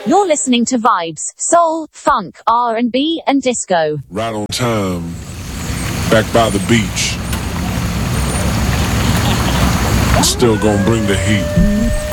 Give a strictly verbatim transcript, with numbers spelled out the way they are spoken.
You're listening to Vibes, Soul, Funk, R and B, and Disco. Right on time. Back by the beach. Still gonna bring the heat.